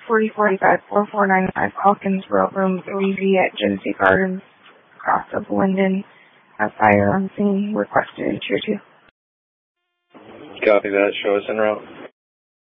4045-4495 Hawkins Road, room 3V at Genesee Gardens, across of Linden. A fire on scene requested in Tier 2. Copy that. Show us en route.